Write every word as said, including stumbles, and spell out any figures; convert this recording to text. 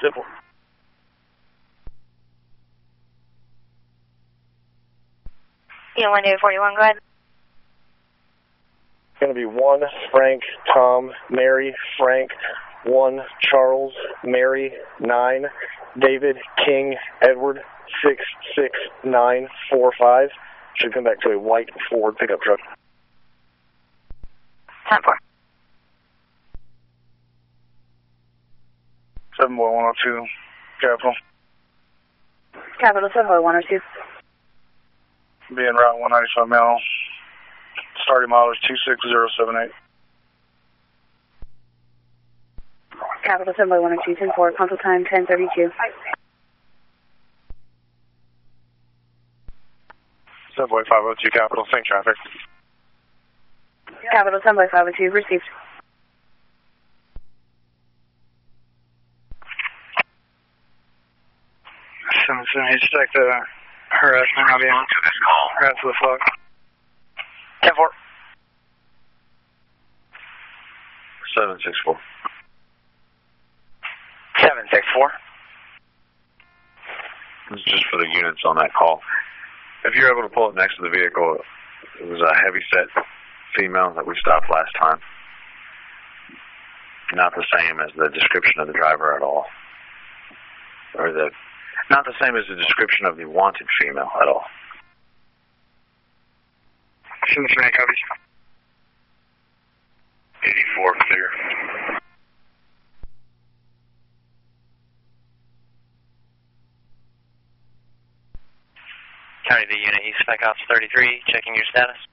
Simple. Yeah, one day forty-one, go ahead. Going to be one, Frank, Tom, Mary, Frank, one, Charles, Mary, nine, David, King, Edward, six, six, nine, four, five. Should come back to a white Ford pickup truck. ten four. seven boy one oh two, Capital. Capital seven boy one oh two. Being route one ninety-five mile. Starting mileage two six zero seven eight. Capital seven boy one oh two, ten four, console time ten thirty-two. seven boy five oh two, Capital, same traffic. Capital seven boy five oh two, received. Seven seven, expect the harassment. I'll be on to this call. Harass the fuck. ten four. seven six four. seven six four. This is just for the units on that call. If you're able to pull it next to the vehicle, it was a heavy-set female that we stopped last time. Not the same as the description of the driver at all. Or the, not the same as the description of the wanted female at all. eighty-four, clear. County the unit, East Spec Ops thirty-three, checking your status.